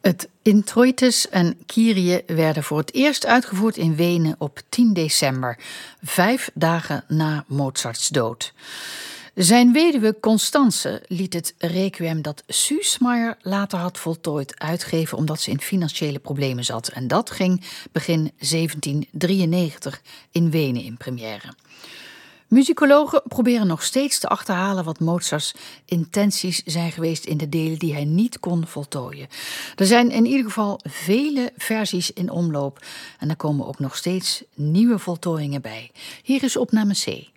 Het Introitus en Kyrie werden voor het eerst uitgevoerd in Wenen op 10 december, 5 dagen na Mozarts dood. Zijn weduwe Constance liet het requiem dat Süssmayr later had voltooid uitgeven omdat ze in financiële problemen zat. En dat ging begin 1793 in Wenen in première. Muzikologen proberen nog steeds te achterhalen wat Mozarts intenties zijn geweest in de delen die hij niet kon voltooien. Er zijn in ieder geval vele versies in omloop en er komen ook nog steeds nieuwe voltooiingen bij. Hier is opname C.